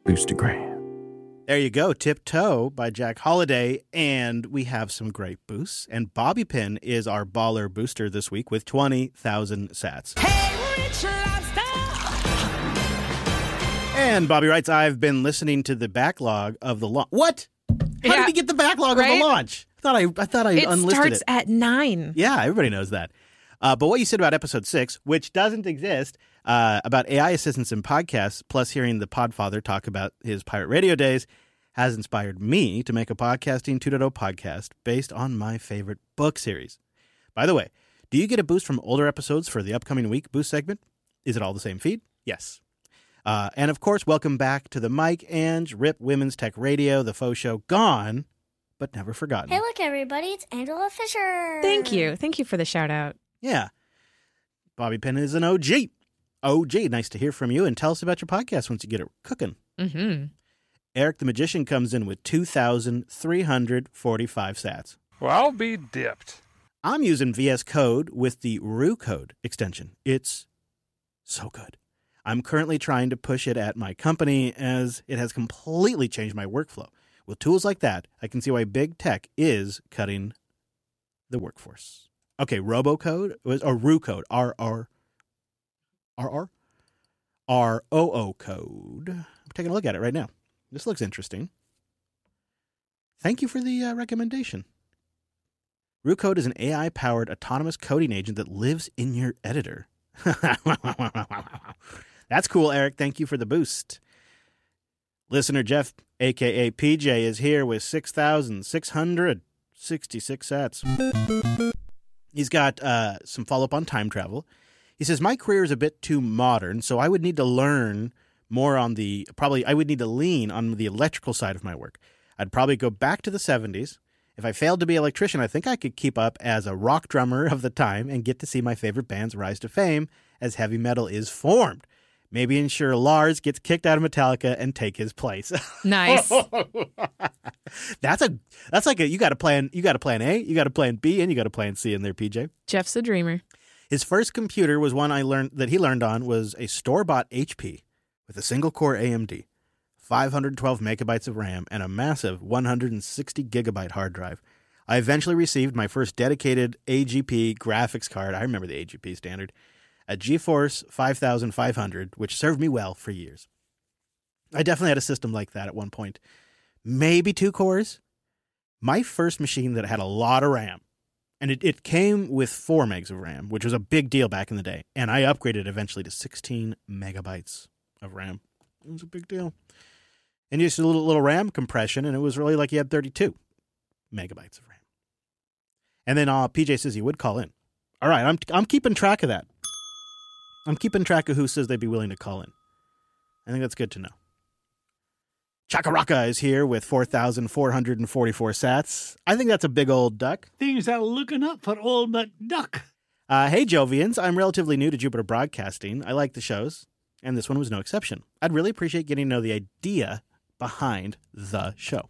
Boostergram. There you go, Tiptoe by Jack Holiday, and we have some great boosts. And Bobby Pin is our baller booster this week with 20,000 sats. Hey, Rich Lobster! And Bobby writes, I've been listening to the backlog of the launch. What? How did he get the backlog of the launch? I thought I unlisted it. It starts at 9. Yeah, everybody knows that. But what you said about episode 6, which doesn't exist, about AI assistants in podcasts, plus hearing the Podfather talk about his pirate radio days, has inspired me to make a Podcasting 2.0 podcast based on my favorite book series. By the way, do you get a boost from older episodes for the upcoming week boost segment? Is it all the same feed? Yes. And of course, welcome back to the Mike and Rip Women's Tech Radio, the faux show, gone, but never forgotten. Hey, look, everybody, it's Angela Fisher. Thank you. Thank you for the shout out. Yeah. Bobby Pin is an OG. OG, nice to hear from you. And tell us about your podcast once you get it cooking. Mm-hmm. Eric the Magician comes in with 2,345 sats. Well, I'll be dipped. I'm using VS Code with the Rue Code extension. It's so good. I'm currently trying to push it at my company as it has completely changed my workflow. With tools like that, I can see why big tech is cutting the workforce. Okay, Robocode or Rue Code, ROO code. I'm taking a look at it right now. This looks interesting. Thank you for the recommendation. Rue Code is an AI-powered autonomous coding agent that lives in your editor. That's cool, Eric. Thank you for the boost. Listener Jeff, a.k.a. PJ, is here with 6,666 sats. He's got some follow-up on time travel. He says, my career is a bit too modern, so I would need to learn more on I would need to lean on the electrical side of my work. I'd probably go back to the 70s. If I failed to be an electrician, I think I could keep up as a rock drummer of the time and get to see my favorite bands rise to fame as heavy metal is formed. Maybe ensure Lars gets kicked out of Metallica and take his place. Nice. That's like you got a plan. You got a plan A, you got a plan B, and you got a plan C in there, PJ. Jeff's a dreamer. His first computer was one he learned on was a store-bought HP with a single-core AMD, 512 megabytes of RAM, and a massive 160 gigabyte hard drive. I eventually received my first dedicated AGP graphics card. I remember the AGP standard. A GeForce 5500, which served me well for years. I definitely had a system like that at one point. Maybe 2 cores. My first machine that had a lot of RAM, and it came with 4 megs of RAM, which was a big deal back in the day. And I upgraded eventually to 16 megabytes of RAM. It was a big deal. And you used a little RAM compression, and it was really like you had 32 megabytes of RAM. And then PJ says he would call in. All right, I'm keeping track of that. I'm keeping track of who says they'd be willing to call in. I think that's good to know. Chakaraka is here with 4,444 sats. I think that's a big old duck. Things are looking up for old McDuck. Hey, Jovians. I'm relatively new to Jupiter Broadcasting. I like the shows, and this one was no exception. I'd really appreciate getting to know the idea behind the show.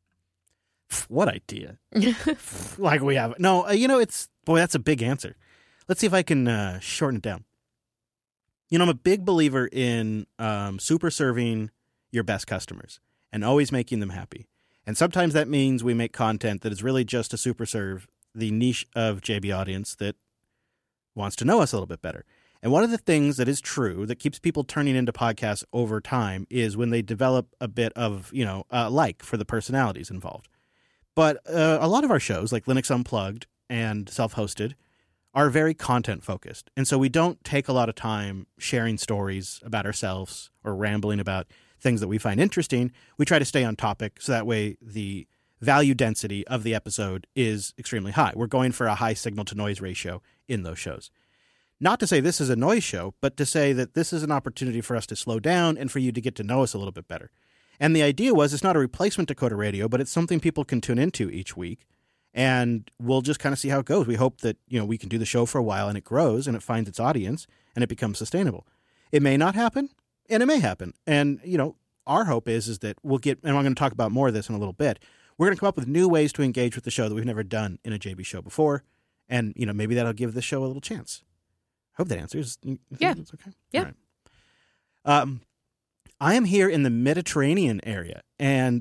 What idea? Like we have. No, that's a big answer. Let's see if I can shorten it down. I'm a big believer in super serving your best customers and always making them happy. And sometimes that means we make content that is really just to super serve the niche of JB audience that wants to know us a little bit better. And one of the things that is true that keeps people turning into podcasts over time is when they develop a bit of, like for the personalities involved. But a lot of our shows, like Linux Unplugged and Self-Hosted, are very content focused. And so we don't take a lot of time sharing stories about ourselves or rambling about things that we find interesting. We try to stay on topic so that way the value density of the episode is extremely high. We're going for a high signal to noise ratio in those shows. Not to say this is a noise show, but to say that this is an opportunity for us to slow down and for you to get to know us a little bit better. And the idea was it's not a replacement to Coda Radio, but it's something people can tune into each week. And we'll just kind of see how it goes. We hope that, we can do the show for a while and it grows and it finds its audience and it becomes sustainable. It may not happen and it may happen. And, our hope is that we'll get, and I'm going to talk about more of this in a little bit. We're going to come up with new ways to engage with the show that we've never done in a JB show before. And, maybe that'll give the show a little chance. I hope that answers. Yeah. That's okay. Yeah. All right. I am here in the Mediterranean area, and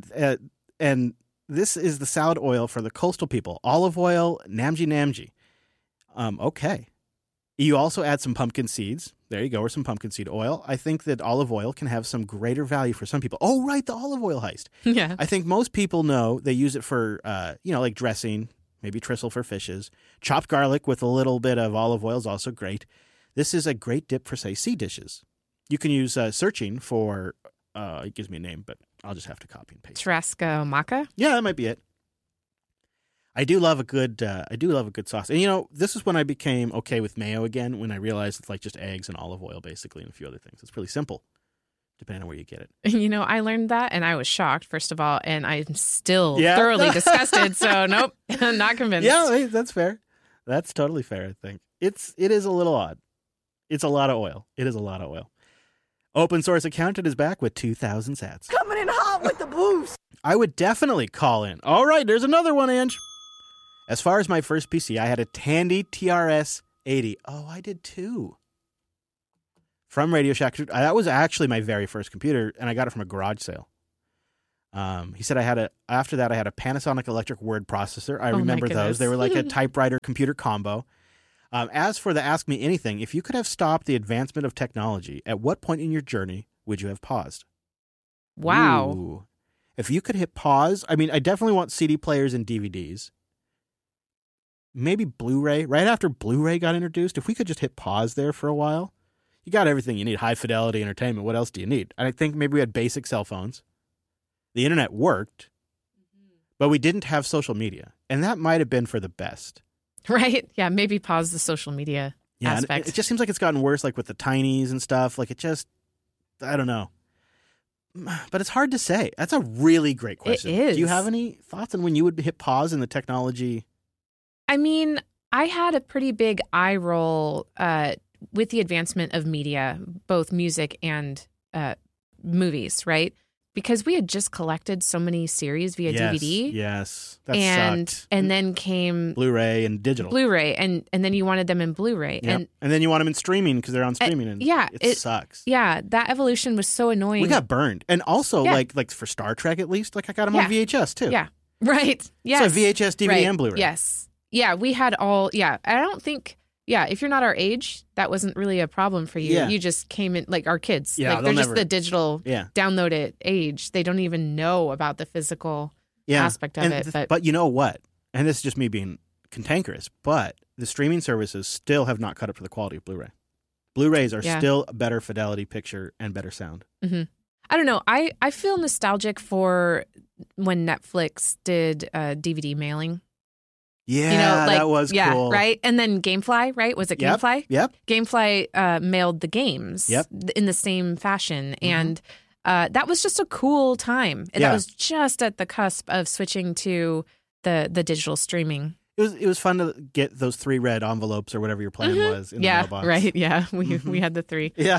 this is the salad oil for the coastal people. Olive oil, namji. Okay. You also add some pumpkin seeds. There you go, or some pumpkin seed oil. I think that olive oil can have some greater value for some people. Oh, right, the olive oil heist. Yeah. I think most people know they use it for, like dressing, maybe tristle for fishes. Chopped garlic with a little bit of olive oil is also great. This is a great dip for, say, sea dishes. You can use searching for, it gives me a name, but I'll just have to copy and paste. Tarasca maca. Yeah, that might be it. I do love a good sauce. And this is when I became okay with mayo again, when I realized it's like just eggs and olive oil basically and a few other things. It's pretty simple, depending on where you get it. I learned that and I was shocked, first of all, and I'm still thoroughly disgusted. So nope, not convinced. Yeah, that's fair. That's totally fair, I think. It is a little odd. It's a lot of oil. It is a lot of oil. Open Source Accountant is back with 2,000 sats. Coming in hot with the boost. I would definitely call in. All right, there's another one, Ange. As far as my first PC, I had a Tandy TRS-80. Oh, I did too. From Radio Shack. That was actually my very first computer, and I got it from a garage sale. He said after that I had a Panasonic electric word processor. I remember those. They were like a typewriter computer combo. As for the Ask Me Anything, if you could have stopped the advancement of technology, at what point in your journey would you have paused? Wow. Ooh. If you could hit pause, I definitely want CD players and DVDs. Maybe Blu-ray. Right after Blu-ray got introduced, if we could just hit pause there for a while, you got everything you need. High fidelity entertainment. What else do you need? And I think maybe we had basic cell phones. The internet worked, but we didn't have social media. And that might have been for the best. Right? Yeah, maybe pause the social media aspect. It just seems like it's gotten worse, like with the tinies and stuff. Like I don't know. But it's hard to say. That's a really great question. It is. Do you have any thoughts on when you would hit pause in the technology? I had a pretty big eye roll with the advancement of media, both music and movies, right? Because we had just collected so many series via DVD. Yes, that sucked. And then came Blu-ray and digital. Blu-ray, and then you wanted them in Blu-ray. Yep. And then you want them in streaming because they're on streaming. And it sucks. Yeah, that evolution was so annoying. We got burned. And also, like for Star Trek at least, like I got them on VHS too. Yeah, right. Yes. So VHS, DVD, and Blu-ray. Yes. Yeah, we had all, I don't think, if you're not our age, that wasn't really a problem for you. Yeah. You just came in, like our kids. Yeah, like they're just the digital download it age. They don't even know about the physical aspect of it. But you know what? And this is just me being cantankerous, but the streaming services still have not caught up to the quality of Blu-ray. Blu-rays are still a better fidelity picture and better sound. Mm-hmm. I don't know. I feel nostalgic for when Netflix did DVD mailing. Yeah, that was cool. Yeah, right? And then Gamefly, right? Was it Gamefly? Yep. Gamefly mailed the games in the same fashion. Mm-hmm. And that was just a cool time. And that was just at the cusp of switching to the digital streaming. It was fun to get those 3 red envelopes or whatever your plan was in the mailbox. Right. Yeah, we had the 3. Yeah.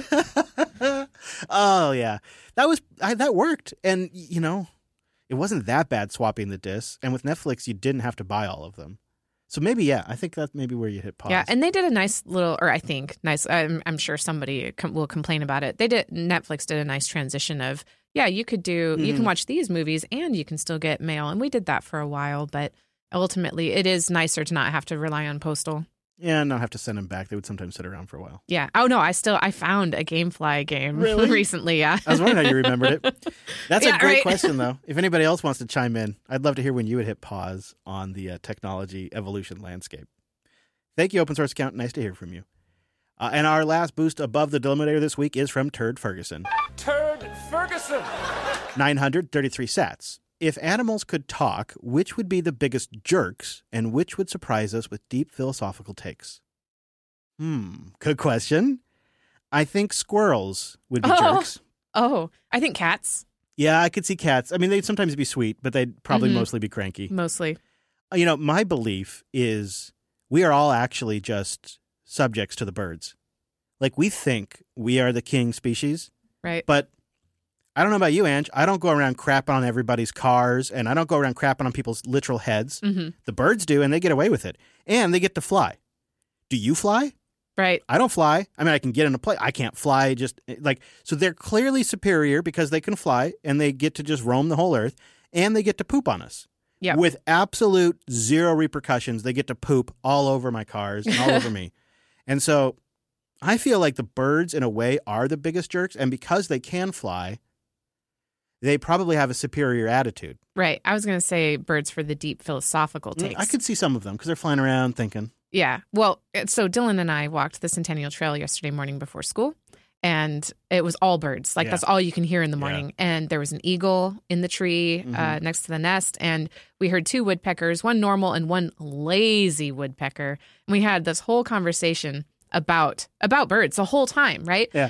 Oh yeah, that worked, and it wasn't that bad swapping the discs. And with Netflix, you didn't have to buy all of them. So maybe I think that's maybe where you hit pause. Yeah, and they did a nice little, or I think nice. I'm sure somebody will complain about it. Netflix did a nice transition of you could you can watch these movies and you can still get mail, and we did that for a while, but. Ultimately, it is nicer to not have to rely on postal. Yeah, and not have to send them back. They would sometimes sit around for a while. Yeah. Oh, no, I found a Gamefly game recently, yeah. I was wondering how you remembered it. That's a great question, though. If anybody else wants to chime in, I'd love to hear when you would hit pause on the technology evolution landscape. Thank you, Open Source Account. Nice to hear from you. And our last boost above the delimiter this week is from Turd Ferguson. Turd Ferguson! 933 sats. If animals could talk, which would be the biggest jerks, and which would surprise us with deep philosophical takes? Good question. I think squirrels would be jerks. Oh, I think cats. Yeah, I could see cats. They'd sometimes be sweet, but they'd probably mostly be cranky. Mostly. My belief is we are all actually just subjects to the birds. Like, we think we are the king species. Right. But I don't know about you, Ange. I don't go around crapping on everybody's cars, and I don't go around crapping on people's literal heads. Mm-hmm. The birds do, and they get away with it. And they get to fly. Do you fly? Right. I don't fly. I mean, I can get in a plane. I can't fly. Just like, so they're clearly superior because they can fly and they get to just roam the whole earth and they get to poop on us. Yeah. With absolute zero repercussions. They get to poop all over my cars and all over me. And so I feel like the birds in a way are the biggest jerks. And because they can fly, they probably have a superior attitude. Right. I was going to say birds for the deep philosophical takes. I could see some of them because they're flying around thinking. Yeah. Well, so Dylan and I walked the Centennial Trail yesterday morning before school, and it was all birds. Like, that's all you can hear in the morning. Yeah. And there was an eagle in the tree next to the nest, and we heard 2 woodpeckers, one normal and one lazy woodpecker. And we had this whole conversation about birds the whole time, right? Yeah.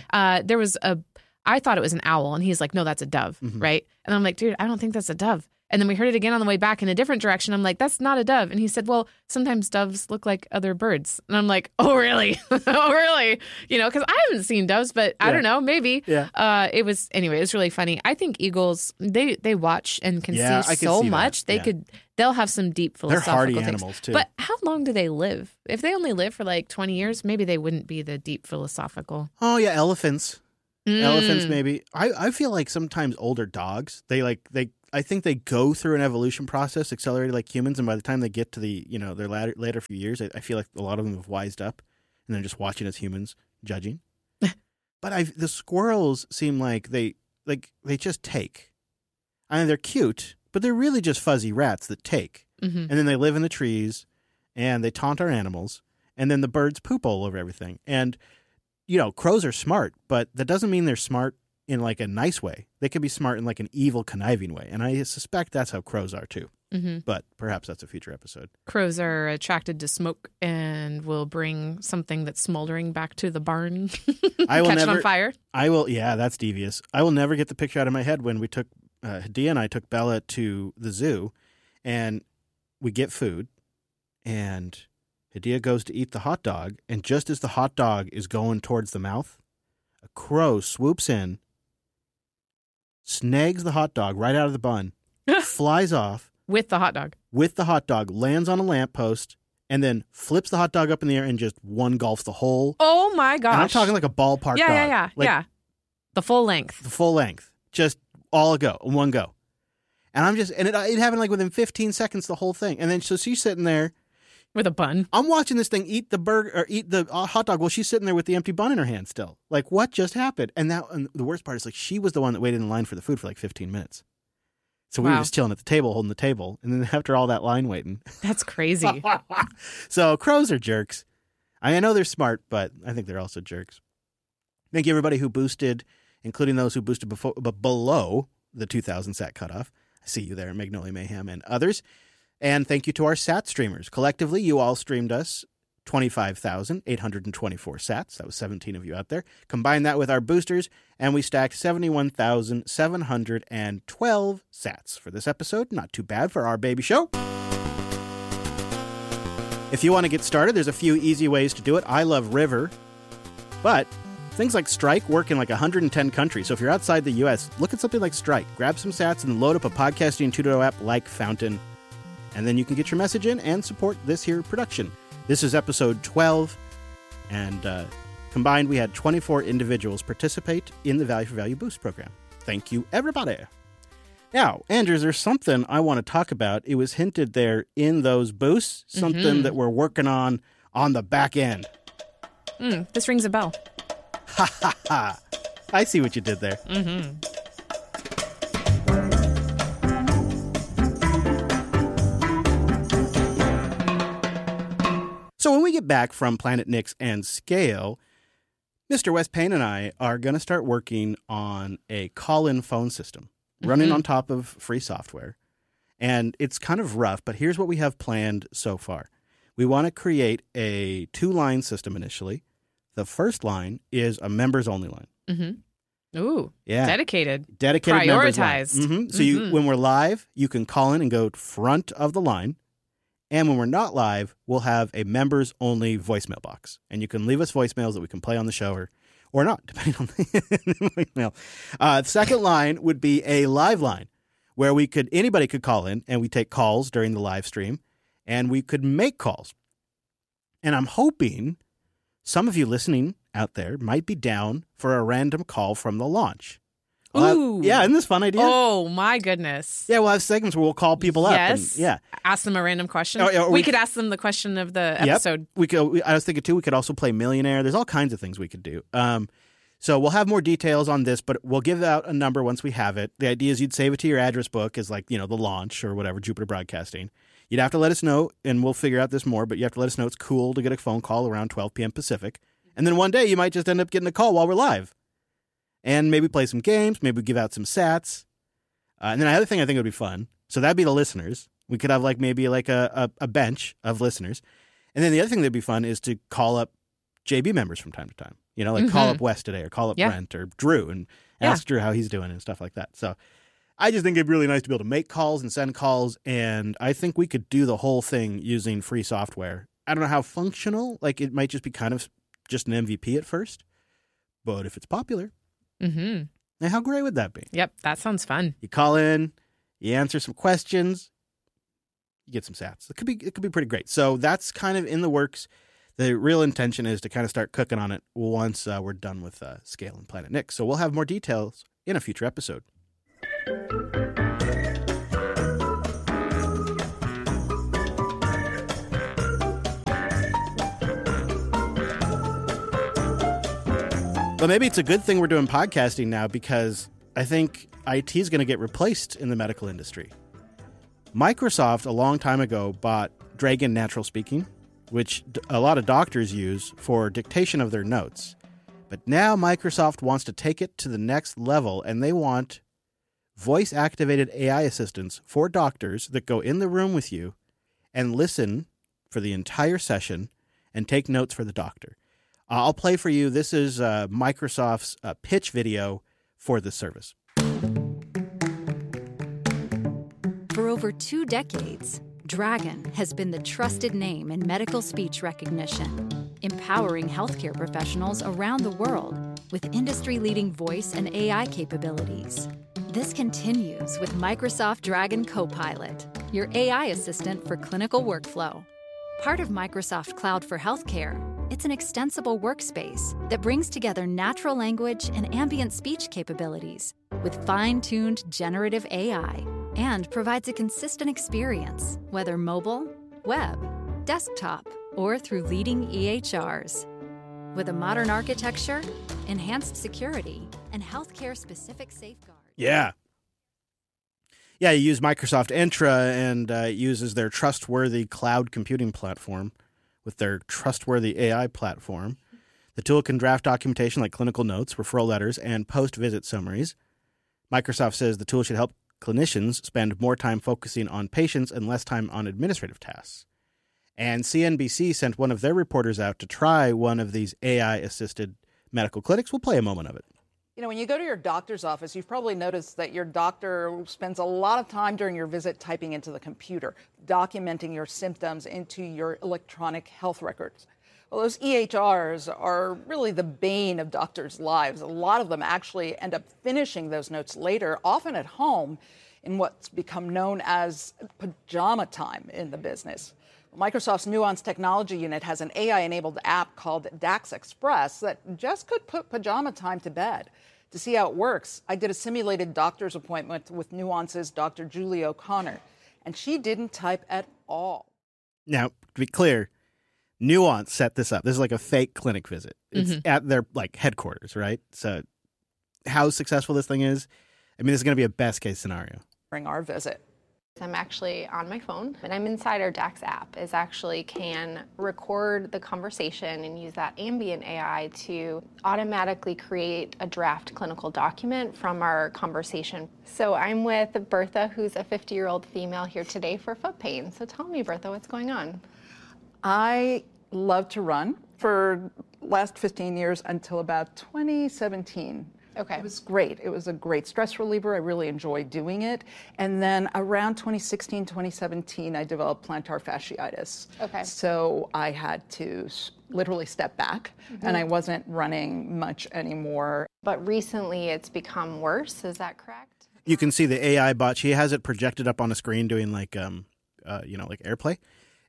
I thought it was an owl, and he's like, no, that's a dove, right? And I'm like, dude, I don't think that's a dove. And then we heard it again on the way back in a different direction. I'm like, that's not a dove. And he said, well, sometimes doves look like other birds. And I'm like, oh, really? Oh, really? You know, because I haven't seen doves, but I don't know, maybe. Yeah. It was really funny. I think eagles, they watch and can see so much. They'll have some deep philosophical They're hardy things. animals, too. But how long do they live? If they only live for like 20 years, maybe they wouldn't be the deep philosophical. Oh, yeah, elephants. Elephants, maybe. I feel like sometimes older dogs, I think they go through an evolution process accelerated like humans, and by the time they get to their later few years, I feel like a lot of them have wised up, and they're just watching as humans, judging. But the squirrels seem like they just take. I mean, they're cute, but they're really just fuzzy rats that take, and then they live in the trees, and they taunt our animals, and then the birds poop all over everything, and crows are smart, but that doesn't mean they're smart in like a nice way. They could be smart in like an evil, conniving way. And I suspect that's how crows are too. But perhaps that's a future episode. Crows are attracted to smoke and will bring something that's smoldering back to the barn. Catch it on fire. Yeah, that's devious. I will never get the picture out of my head when we took, Hadia and I took Bella to the zoo, and we get food, and Hadia goes to eat the hot dog, and just as the hot dog is going towards the mouth, a crow swoops in, snags the hot dog right out of the bun, flies off. With the hot dog. Lands on a lamppost, and then flips the hot dog up in the air and just one golfs the whole. Oh, my gosh. And I'm talking like a ballpark dog. Yeah. The full length. Just all a go, one go. And it happened like within 15 seconds, the whole thing. And then so she's sitting there. With a bun. I'm watching this thing eat the hot dog while she's sitting there with the empty bun in her hand still. Like, what just happened? And the worst part is, like, she was the one that waited in line for the food for like 15 minutes. So we were just chilling at the table, holding the table. And then after all that line waiting. That's crazy. So crows are jerks. I know they're smart, but I think they're also jerks. Thank you, everybody who boosted, including those who boosted below the 2,000 sat cutoff. I see you there, Magnolia Mayhem and others. And thank you to our SAT streamers. Collectively, you all streamed us 25,824 sats. That was 17 of you out there. Combine that with our boosters, and we stacked 71,712 sats for this episode. Not too bad for our baby show. If you want to get started, there's a few easy ways to do it. I love River, but things like Strike work in like 110 countries. So if you're outside the U.S., look at something like Strike. Grab some sats and load up a podcasting 2.0 app like Fountain. And then you can get your message in and support this here production. This is episode 12, and combined we had 24 individuals participate in the Value for Value Boost program. Thank you, everybody. Now, Andrews, there's something I want to talk about. It was hinted there in those boosts, something that we're working on the back end. This rings a bell. Ha, ha, ha. I see what you did there. So when we get back from Planet Nix and Scale, Mr. Wes Payne and I are going to start working on a call-in phone system running on top of free software. And it's kind of rough, but here's what we have planned so far. We want to create a 2-line system initially. The first line is a members-only line. Ooh, yeah. Dedicated. Prioritize. So when we're live, you can call in and go front of the line. And when we're not live, we'll have a members-only voicemail box. And you can leave us voicemails that we can play on the show or not, depending on the voicemail. The second line would be a live line where anybody could call in, and we take calls during the live stream, and we could make calls. And I'm hoping some of you listening out there might be down for a random call from the launch. We'll Ooh. yeah, isn't this a fun idea? Oh, my goodness. Yeah, we'll have segments where we'll call people up. Yes. And, yeah. Ask them a random question. Oh, yeah, we could ask them the question of the episode. Yep. I was thinking, too, we could also play Millionaire. There's all kinds of things we could do. So we'll have more details on this, but we'll give out a number once we have it. The idea is you'd save it to your address book as like, the launch or whatever, Jupiter Broadcasting. You'd have to let us know, and we'll figure out this more, but you have to let us know it's cool to get a phone call around 12 p.m. Pacific. And then one day you might just end up getting a call while we're live. And maybe play some games, maybe give out some sats. And then the other thing I think would be fun, so that'd be the listeners. We could have maybe a bench of listeners. And then the other thing that'd be fun is to call up JB members from time to time. Call up Wes today or call up Brent or Drew and ask Drew how he's doing and stuff like that. So I just think it'd be really nice to be able to make calls and send calls. And I think we could do the whole thing using free software. I don't know how functional. It might just be kind of just an MVP at first. But if it's popular, now how great would that be? Yep, that sounds fun. You call in, you answer some questions, you get some sats. It could be pretty great. So that's kind of in the works. The real intention is to kind of start cooking on it once we're done with Scale and Planet Nick. So we'll have more details in a future episode. But maybe it's a good thing we're doing podcasting now because I think IT is going to get replaced in the medical industry. Microsoft, a long time ago, bought Dragon Natural Speaking, which a lot of doctors use for dictation of their notes. But now Microsoft wants to take it to the next level, and they want voice-activated AI assistants for doctors that go in the room with you and listen for the entire session and take notes for the doctor. I'll play for you. This is Microsoft's pitch video for this service. For over 2 decades, Dragon has been the trusted name in medical speech recognition, empowering healthcare professionals around the world with industry-leading voice and AI capabilities. This continues with Microsoft Dragon Copilot, your AI assistant for clinical workflow. Part of Microsoft Cloud for Healthcare, it's an extensible workspace that brings together natural language and ambient speech capabilities with fine-tuned generative AI and provides a consistent experience, whether mobile, web, desktop, or through leading EHRs. With a modern architecture, enhanced security, and healthcare-specific safeguards. Yeah. Yeah, you use Microsoft Entra and it uses their trustworthy cloud computing platform with their trustworthy AI platform. The tool can draft documentation like clinical notes, referral letters, and post-visit summaries. Microsoft says the tool should help clinicians spend more time focusing on patients and less time on administrative tasks. And CNBC sent one of their reporters out to try one of these AI-assisted medical clinics. We'll play a moment of it. When you go to your doctor's office, you've probably noticed that your doctor spends a lot of time during your visit typing into the computer, documenting your symptoms into your electronic health records. Well, those EHRs are really the bane of doctors' lives. A lot of them actually end up finishing those notes later, often at home, in what's become known as pajama time in the business. Microsoft's Nuance Technology Unit has an AI-enabled app called DAX Express that just could put pajama time to bed. To see how it works, I did a simulated doctor's appointment with Nuance's Dr. Julie O'Connor, and she didn't type at all. Now, to be clear, Nuance set this up. This is like a fake clinic visit. It's at their headquarters, right? So how successful this thing is, this is going to be a best-case scenario. During our visit. I'm actually on my phone, and I'm inside our DAX app. It actually can record the conversation and use that ambient AI to automatically create a draft clinical document from our conversation. So I'm with Bertha, who's a 50-year-old female here today for foot pain. So tell me, Bertha, what's going on? I love to run for last 15 years until about 2017. Okay. It was great. It was a great stress reliever. I really enjoyed doing it. And then around 2016, 2017, I developed plantar fasciitis. Okay. So I had to literally step back, and I wasn't running much anymore. But recently it's become worse, is that correct? You can see the AI bot. She has it projected up on a screen doing like AirPlay.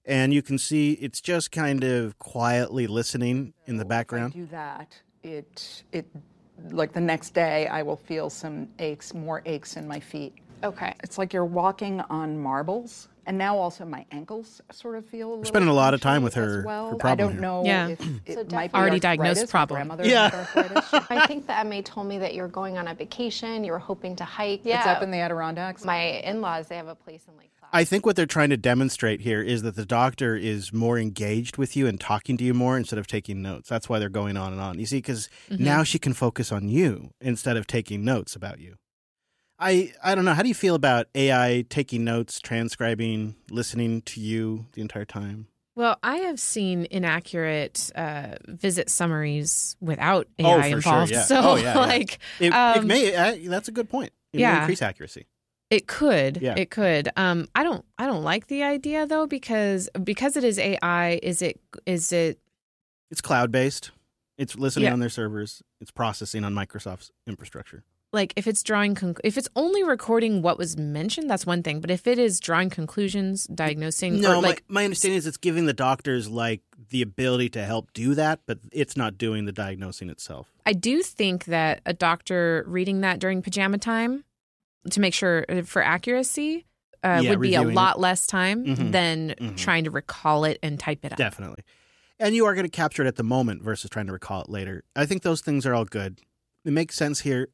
and you can see it's just kind of quietly listening in the background. If I do that, it like the next day I will feel some more aches in my feet. Okay. It's like you're walking on marbles. And now also my ankles sort of feel a little. Spending a lot of time with as her well. problem I don't here. know Yeah. if it So might be already diagnosed arthritis. problem. My grandmother Yeah. had arthritis. I think the MA told me that you were going on a vacation, you were hoping to hike. Yeah. It's up in the Adirondacks. My in-laws, they have a place in Lake Placid. I think what they're trying to demonstrate here is that the doctor is more engaged with you and talking to you more instead of taking notes. That's why they're going on and on. You see, because now she can focus on you instead of taking notes about you. I don't know. How do you feel about AI taking notes, transcribing, listening to you the entire time? Well, I have seen inaccurate visit summaries without AI Oh, for involved. sure, yeah. So, Oh, yeah, yeah. like, It may. That's a good point. It may Yeah. increase accuracy. it could. Yeah. It could. I don't like the idea though because it is AI. Is it? It's cloud-based. It's listening Yeah. on their servers. It's processing on Microsoft's infrastructure. Like if it's if it's only recording what was mentioned, that's one thing. But if it is drawing conclusions, diagnosing, No, or like my understanding is it's giving the doctors like the ability to help do that, but it's not doing the diagnosing itself. I do think that a doctor reading that during pajama time to make sure for accuracy would be a reviewing lot less time Mhm. than Mhm. trying to recall it and type it out. Definitely. And you are going to capture it at the moment versus trying to recall it later. I think those things are all good. It makes sense here.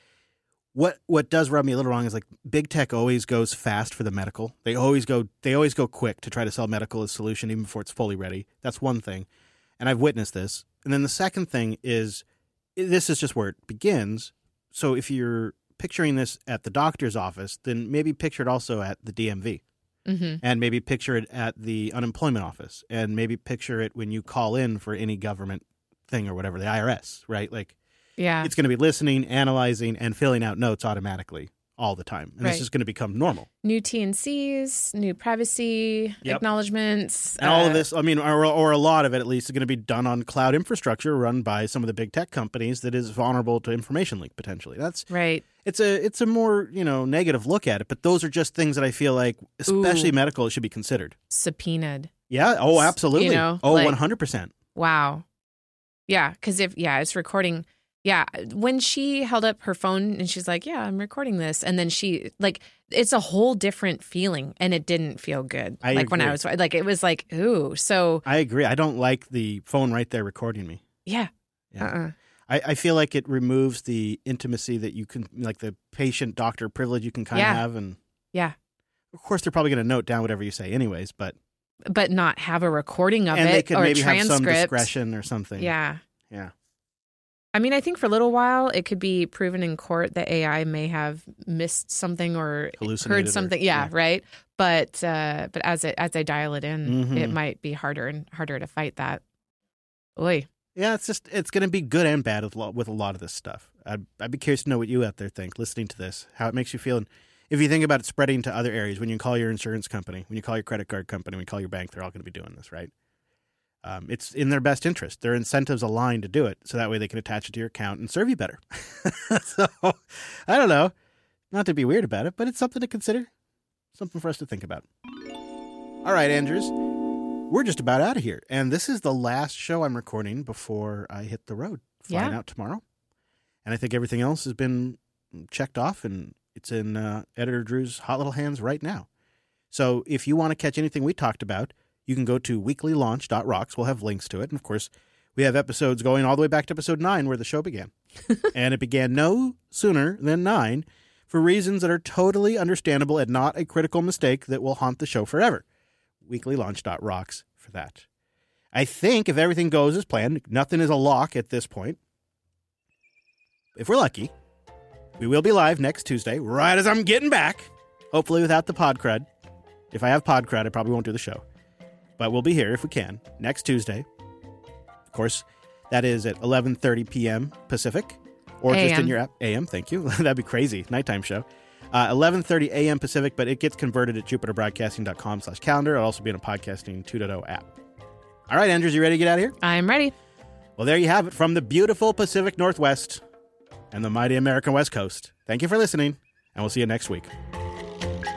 What does rub me a little wrong is like big tech always goes fast for the medical. They always go quick to try to sell medical as a solution even before it's fully ready. That's one thing. And I've witnessed this. And then the second thing is this is just where it begins. So if you're picturing this at the doctor's office, then maybe picture it also at the DMV. Mm-hmm. And maybe picture it at the unemployment office, and maybe picture it when you call in for any government thing or whatever, the IRS, right? Like, Yeah. it's going to be listening, analyzing, and filling out notes automatically all the time. And Right. this is going to become normal. New T&Cs, new privacy Yep. acknowledgments. And all of this, I mean, or a lot of it at least, is going to be done on cloud infrastructure run by some of the big tech companies that is vulnerable to information leak potentially. That's Right. it's a more, negative look at it, but those are just things that I feel like, especially medical, it should be considered. Subpoenaed. Yeah. Oh, absolutely. like, 100%. Wow. Yeah, because it's recording. Yeah, when she held up her phone and she's like, "Yeah, I'm recording this," and then she it's a whole different feeling, and it didn't feel good. I when I agree. was it was like, ooh. So I agree. I don't like the phone right there recording me. yeah, Yeah. I feel like it removes the intimacy that you can, like the patient-doctor privilege you can kind of Yeah. have. And yeah, of course, they're probably going to note down whatever you say anyways, but but not have a recording of and it they could or maybe a have transcript. some discretion or something. Yeah. Yeah. I mean, I think for a little while it could be proven in court that AI may have missed something or Hallucinated heard or- something. yeah. Right. But as I dial it in, Mhm. it might be harder and harder to fight that. Oy. Yeah, it's going to be good and bad with a lot of this stuff. I'd be curious to know what you out there think, listening to this, how it makes you feel. And if you think about it spreading to other areas, when you call your insurance company, when you call your credit card company, when you call your bank, they're all going to be doing this, right? It's in their best interest. Their incentives align to do it, so that way they can attach it to your account and serve you better. So, I don't know. Not to be weird about it, but it's something to consider. Something for us to think about. All right, Andrews. We're just about out of here. And this is the last show I'm recording before I hit the road. Flying Yeah. out tomorrow. And I think everything else has been checked off, and it's in Editor Drew's hot little hands right now. So if you want to catch anything we talked about, you can go to weeklylaunch.rocks. We'll have links to it. And, of course, we have episodes going all the way back to episode 9 where the show began. And it began no sooner than 9 for reasons that are totally understandable and not a critical mistake that will haunt the show forever. Weeklylaunch.rocks for that. I think if everything goes as planned, nothing is a lock at this point. If we're lucky, we will be live next Tuesday, right as I'm getting back. Hopefully without the pod crud. If I have pod crud, I probably won't do the show. But we'll be here if we can next Tuesday. Of course, that is at 11:30 p.m. Pacific, or just in AM. your app. AM, thank you. That'd be crazy. Nighttime show. 11:30 a.m. Pacific, but it gets converted at jupiterbroadcasting.com/calendar. It'll also be in a Podcasting 2.0 app. All right, Andrews, you ready to get out of here? I'm ready. Well, there you have it from the beautiful Pacific Northwest and the mighty American West Coast. Thank you for listening, and we'll see you next week.